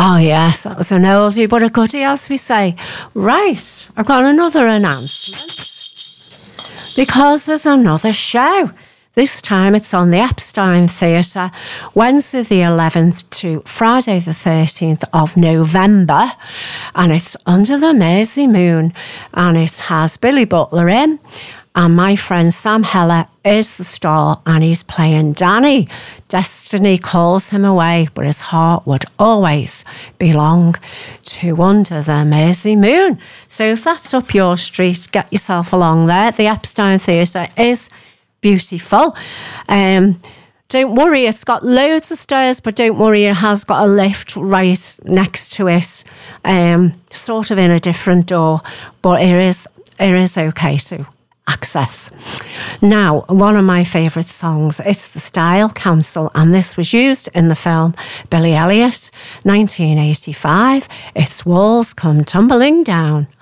Oh, yes, that was an oldie but a goodie, as we say. Right, I've got another announcement. Because there's another show. This time it's on the Epstein Theatre, Wednesday the 11th to Friday the 13th of November. And it's Under the Mersey Moon. And it has Billy Butler in. And my friend Sam Heller is the star, and he's playing Danny. Destiny calls him away, but his heart would always belong to Under the Mersey Moon. So if that's up your street, get yourself along there. The Epstein Theatre is beautiful. Don't worry, it's got loads of stairs, but don't worry, it has got a lift right next to it, sort of in a different door, but it is okay to access. Now, one of my favourite songs, it's the Style Council, and this was used in the film Billy Elliot, 1985. It's Walls Come Tumbling Down.